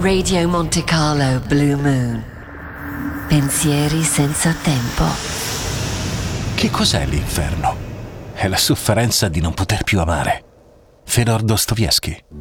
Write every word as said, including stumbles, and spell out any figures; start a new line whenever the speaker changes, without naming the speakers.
Radio Monte Carlo Blue Moon. Pensieri senza tempo.
Che cos'è l'inferno? È la sofferenza di non poter più amare. Fedor Dostoevskij.